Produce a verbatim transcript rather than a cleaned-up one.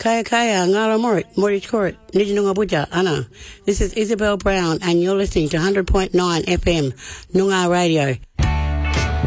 Kaya Kaya, Ngala Morit, Morit Court, Nijinunga Buja, Anna. This is Isabel Brown, and you're listening to one hundred point nine F M, Noongar Radio.